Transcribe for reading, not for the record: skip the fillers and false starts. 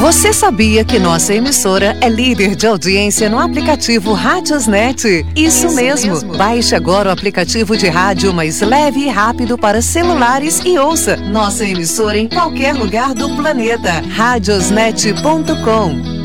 Você sabia que nossa emissora é líder de audiência no aplicativo Rádiosnet? Isso mesmo. Baixe agora o aplicativo de rádio mais leve e rápido para celulares e ouça nossa emissora em qualquer lugar do planeta. Radiosnet.com